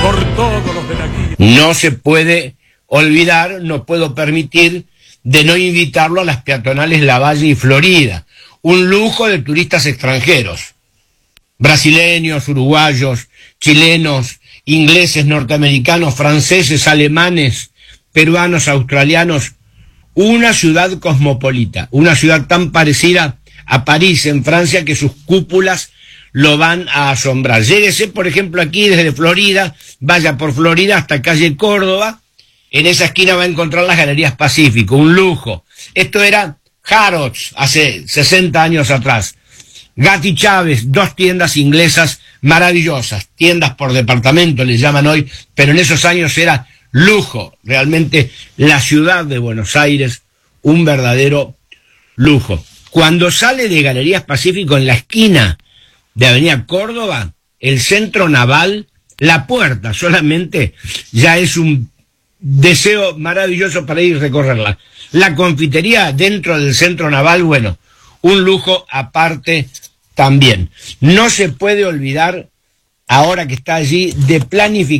por todos los de la guía. No se puede olvidar, no puedo permitir de no invitarlo a las peatonales Lavalle y Florida. Un lujo de turistas extranjeros, brasileños, uruguayos, chilenos, ingleses, norteamericanos, franceses, alemanes, peruanos, australianos. Una ciudad cosmopolita, una ciudad tan parecida a París en Francia que sus cúpulas lo van a asombrar. Lléguese, por ejemplo, aquí desde Florida, vaya por Florida hasta calle Córdoba, en esa esquina va a encontrar las Galerías Pacífico, un lujo. Esto era Harrods hace 60 años atrás. Gatti Chávez, 2 tiendas inglesas maravillosas, tiendas por departamento les llaman hoy, pero en esos años era lujo, realmente la ciudad de Buenos Aires, un verdadero lujo. Cuando sale de Galerías Pacífico en la esquina de Avenida Córdoba, el Centro Naval, la puerta solamente ya es un deseo maravilloso para ir a recorrerla. La confitería dentro del Centro Naval, bueno, un lujo aparte también. No se puede olvidar, ahora que está allí, de planificar